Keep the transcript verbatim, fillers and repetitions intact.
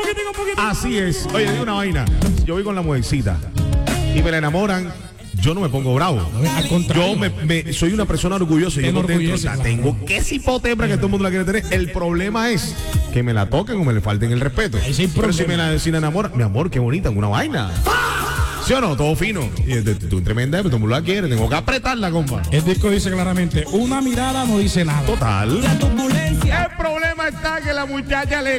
poquitico, un poquitico. Así es. Oye, digo una vaina. Yo voy con la mujercita y me la enamoran. Yo no me pongo bravo. Al contrario. Yo me, me- soy una persona orgullosa. Te Yo por dentro enorgullece, la claro. tengo que cipotebra que todo el mundo la quiere tener. El problema es que me la toquen o me le falten el respeto. Ahí sí hay Pero si me problema. la, si la enamora, mi amor, qué bonita, una vaina. ¿Sí o no? Todo fino. Y de- tú tremenda, pero todo el mundo la quiere. Tengo que apretarla, compa. El disco dice claramente, una mirada no dice nada. Total. La turbulencia. El problema está que la muchacha le